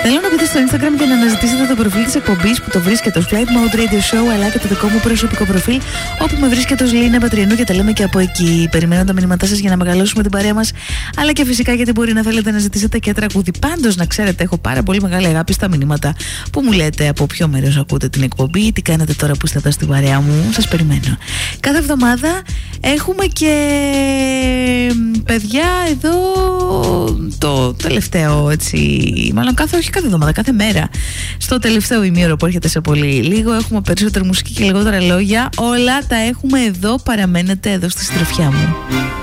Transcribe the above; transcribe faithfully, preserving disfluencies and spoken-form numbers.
Θέλω να μπείτε στο Instagram και να αναζητήσετε το προφίλ της εκπομπής που το βρίσκεται ως Flight Mode Radio Show, αλλά και το δικό μου προσωπικό προφίλ, όπου με βρίσκεται ως Λίνα Πατριανού και τα λέμε και από εκεί. Περιμένω τα μηνύματά σας για να μεγαλώσουμε την παρέα μας, αλλά και φυσικά γιατί μπορεί να θέλετε να ζητήσετε και τραγούδι. Πάντως, να ξέρετε, έχω πάρα πολύ μεγάλη αγάπη στα μηνύματα που μου λέτε από ποιο μέρος ακούτε την εκπομπή, τι κάνετε τώρα που είστε εδώ στην παρέα μου. Σας περιμένω. Κάθε εβδομάδα έχουμε και παιδιά εδώ το τελευταίο, έτσι, μάλλον κάθε, όχι κάθε εβδομάδα, κάθε μέρα. Στο τελευταίο ημίωρο που έρχεται σε πολύ λίγο έχουμε περισσότερη μουσική και λιγότερα λόγια. Όλα τα έχουμε εδώ, παραμένετε εδώ στη συντροφιά μου.